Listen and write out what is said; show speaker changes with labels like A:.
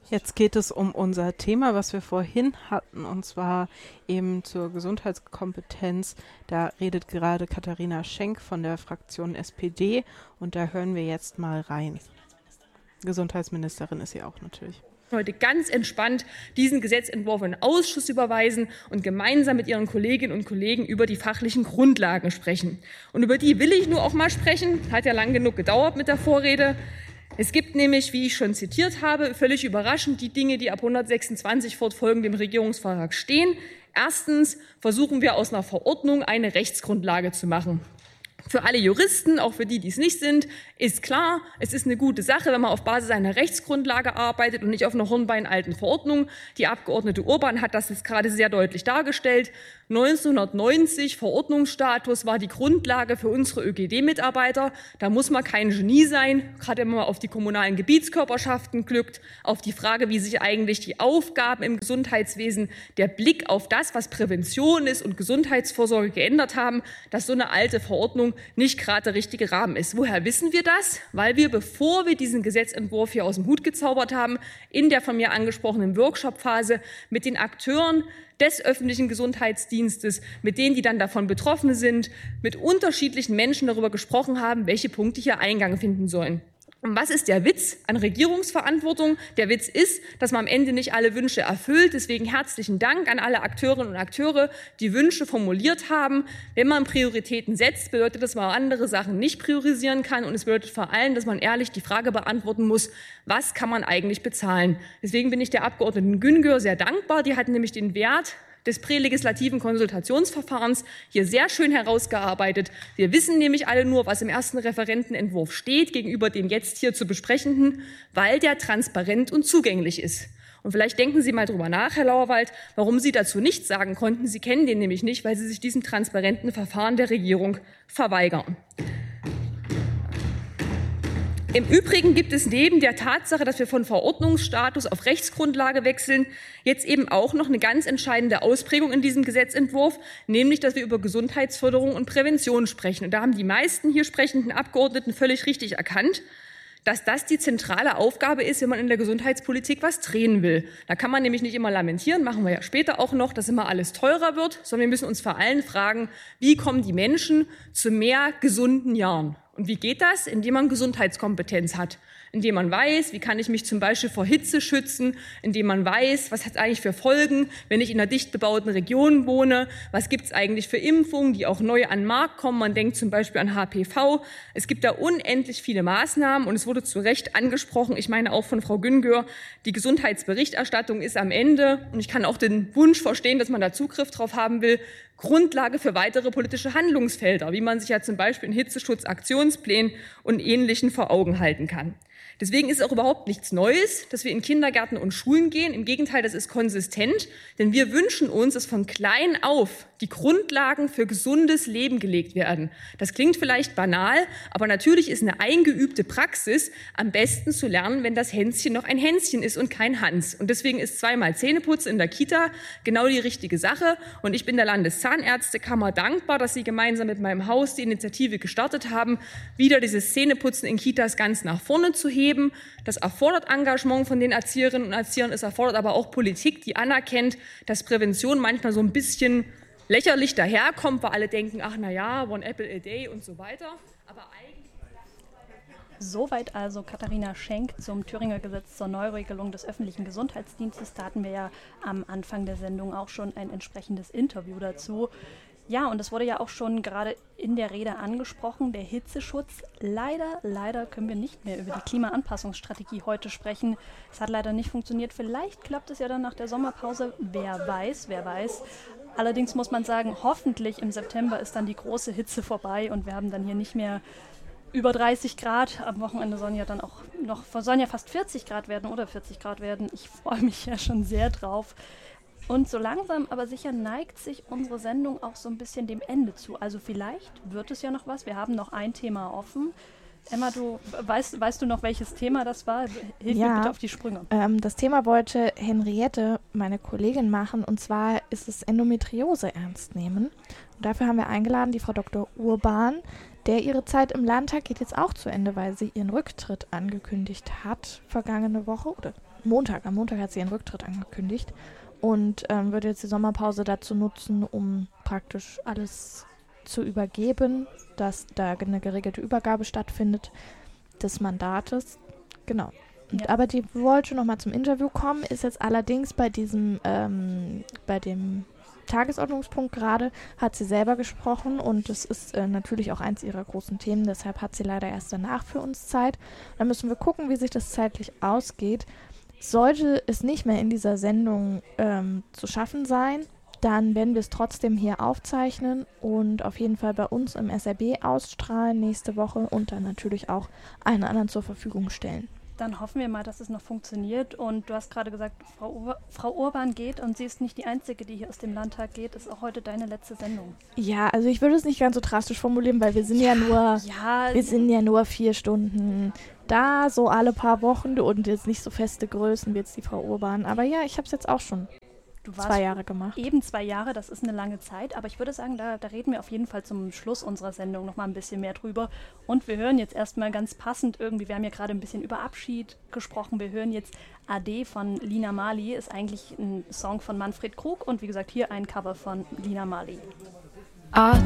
A: Jetzt geht es um unser Thema, was wir vorhin hatten, und zwar eben zur Gesundheitskompetenz. Da redet gerade Katharina Schenk von der Fraktion SPD und da hören wir jetzt mal rein. Gesundheitsministerin ist sie auch natürlich.
B: Heute ganz entspannt diesen Gesetzentwurf in den Ausschuss überweisen und gemeinsam mit Ihren Kolleginnen und Kollegen über die fachlichen Grundlagen sprechen. Und über die will ich nur auch mal sprechen. Hat ja lang genug gedauert mit der Vorrede. Es gibt nämlich, wie ich schon zitiert habe, völlig überraschend die Dinge, die ab 126 fortfolgend im Regierungsvertrag stehen. Erstens versuchen wir aus einer Verordnung eine Rechtsgrundlage zu machen. Für alle Juristen, auch für die, die es nicht sind, ist klar, es ist eine gute Sache, wenn man auf Basis einer Rechtsgrundlage arbeitet und nicht auf einer hornbeinalten Verordnung. Die Abgeordnete Urban hat das jetzt gerade sehr deutlich dargestellt. 1990 Verordnungsstatus war die Grundlage für unsere ÖGD-Mitarbeiter. Da muss man kein Genie sein, gerade wenn man auf die kommunalen Gebietskörperschaften blickt, auf die Frage, wie sich eigentlich die Aufgaben im Gesundheitswesen, der Blick auf das, was Prävention ist und Gesundheitsvorsorge geändert haben, dass so eine alte Verordnung nicht gerade der richtige Rahmen ist. Woher wissen wir das? Weil wir, bevor wir diesen Gesetzentwurf hier aus dem Hut gezaubert haben, in der von mir angesprochenen Workshop-Phase mit den Akteuren des öffentlichen Gesundheitsdienstes, mit denen, die dann davon betroffen sind, mit unterschiedlichen Menschen darüber gesprochen haben, welche Punkte hier Eingang finden sollen. Und was ist der Witz an Regierungsverantwortung? Der Witz ist, dass man am Ende nicht alle Wünsche erfüllt. Deswegen herzlichen Dank an alle Akteurinnen und Akteure, die Wünsche formuliert haben. Wenn man Prioritäten setzt, bedeutet das, dass man andere Sachen nicht priorisieren kann. Und es bedeutet vor allem, dass man ehrlich die Frage beantworten muss, was kann man eigentlich bezahlen? Deswegen bin ich der Abgeordneten Güngör sehr dankbar. Die hat nämlich den Wert des prälegislativen Konsultationsverfahrens hier sehr schön herausgearbeitet. Wir wissen nämlich alle nur, was im ersten Referentenentwurf steht, gegenüber dem jetzt hier zu besprechenden, weil der transparent und zugänglich ist. Und vielleicht denken Sie mal drüber nach, Herr Lauerwald, warum Sie dazu nichts sagen konnten. Sie kennen den nämlich nicht, weil Sie sich diesem transparenten Verfahren der Regierung verweigern. Im Übrigen gibt es neben der Tatsache, dass wir von Verordnungsstatus auf Rechtsgrundlage wechseln, jetzt eben auch noch eine ganz entscheidende Ausprägung in diesem Gesetzentwurf, nämlich, dass wir über Gesundheitsförderung und Prävention sprechen. Und da haben die meisten hier sprechenden Abgeordneten völlig richtig erkannt, dass das die zentrale Aufgabe ist, wenn man in der Gesundheitspolitik was drehen will. Da kann man nämlich nicht immer lamentieren, machen wir ja später auch noch, dass immer alles teurer wird, sondern wir müssen uns vor allem fragen, wie kommen die Menschen zu mehr gesunden Jahren? Und wie geht das? Indem man Gesundheitskompetenz hat. Indem man weiß, wie kann ich mich zum Beispiel vor Hitze schützen, indem man weiß, was hat es eigentlich für Folgen, wenn ich in einer dicht bebauten Region wohne, was gibt es eigentlich für Impfungen, die auch neu an den Markt kommen. Man denkt zum Beispiel an HPV. Es gibt da unendlich viele Maßnahmen und es wurde zu Recht angesprochen, ich meine auch von Frau Güngör, die Gesundheitsberichterstattung ist am Ende, und ich kann auch den Wunsch verstehen, dass man da Zugriff drauf haben will, Grundlage für weitere politische Handlungsfelder, wie man sich ja zum Beispiel in Hitzeschutzaktionsplänen und Ähnlichen vor Augen halten kann. Deswegen ist es auch überhaupt nichts Neues, dass wir in Kindergärten und Schulen gehen. Im Gegenteil, das ist konsistent, denn wir wünschen uns, dass von klein auf die Grundlagen für gesundes Leben gelegt werden. Das klingt vielleicht banal, aber natürlich ist eine eingeübte Praxis am besten zu lernen, wenn das Hänschen noch ein Hänschen ist und kein Hans. Und deswegen ist zweimal Zähneputzen in der Kita genau die richtige Sache. Und ich bin der Landeszahnärztekammer dankbar, dass Sie gemeinsam mit meinem Haus die Initiative gestartet haben, wieder dieses Zähneputzen in Kitas ganz nach vorne zu heben. Das erfordert Engagement von den Erzieherinnen und Erziehern, es erfordert aber auch Politik, die anerkennt, dass Prävention manchmal so ein bisschen lächerlich daherkommt, weil alle denken, ach na ja, one apple a day und so weiter. Aber eigentlich
C: Soweit also Katharina Schenk zum Thüringer Gesetz zur Neuregelung des öffentlichen Gesundheitsdienstes. Da hatten wir ja am Anfang der Sendung auch schon ein entsprechendes Interview dazu. Ja, und es wurde ja auch schon gerade in der Rede angesprochen, der Hitzeschutz. Leider können wir nicht mehr über die Klimaanpassungsstrategie heute sprechen. Es hat leider nicht funktioniert. Vielleicht klappt es ja dann nach der Sommerpause. Wer weiß. Allerdings muss man sagen, hoffentlich im September ist dann die große Hitze vorbei und wir haben dann hier nicht mehr über 30 Grad. Am Wochenende sollen ja dann auch sollen ja fast 40 Grad werden oder 40 Grad werden. Ich freue mich ja schon sehr drauf. Und so langsam, aber sicher neigt sich unsere Sendung auch so ein bisschen dem Ende zu. Also vielleicht wird es ja noch was. Wir haben noch ein Thema offen. Emma, du weißt du noch, welches Thema das war? Hilf mir bitte auf die Sprünge.
D: Das Thema wollte Henriette, meine Kollegin, machen. Und zwar ist es Endometriose ernst nehmen. Und dafür haben wir eingeladen die Frau Dr. Urban, der ihre Zeit im Landtag geht jetzt auch zu Ende, weil sie ihren Rücktritt angekündigt hat vergangene Woche oder Montag. Am Montag hat sie ihren Rücktritt angekündigt und wird jetzt die Sommerpause dazu nutzen, um praktisch alles zu übergeben, dass da eine geregelte Übergabe stattfindet des Mandates. Genau.
C: Ja.
D: Aber die wollte nochmal zum Interview kommen, ist jetzt allerdings bei dem Tagesordnungspunkt gerade, hat sie selber gesprochen und das ist natürlich auch eins ihrer großen Themen, deshalb hat sie leider erst danach für uns Zeit. Da müssen wir gucken, wie sich das zeitlich ausgeht. Sollte es nicht mehr in dieser Sendung zu schaffen sein, dann werden wir es trotzdem hier aufzeichnen und auf jeden Fall bei uns im SRB ausstrahlen nächste Woche und dann natürlich auch allen anderen zur Verfügung stellen.
C: Dann hoffen wir mal, dass es noch funktioniert. Und du hast gerade gesagt, Frau Urban geht und sie ist nicht die Einzige, die hier aus dem Landtag geht. Ist auch heute deine letzte Sendung.
D: Ja, also ich würde es nicht ganz so drastisch formulieren, weil wir sind ja nur 4 Stunden da, so alle paar Wochen und jetzt nicht so feste Größen wie jetzt die Frau Urban. Aber ja, ich habe es jetzt auch schon 2 Jahre gemacht.
C: Eben 2 Jahre, das ist eine lange Zeit, aber ich würde sagen, da reden wir auf jeden Fall zum Schluss unserer Sendung noch mal ein bisschen mehr drüber. Und wir hören jetzt erstmal ganz passend irgendwie, wir haben ja gerade ein bisschen über Abschied gesprochen, wir hören jetzt Ade von Lina Marley, ist eigentlich ein Song von Manfred Krug und wie gesagt hier ein Cover von Lina Marley.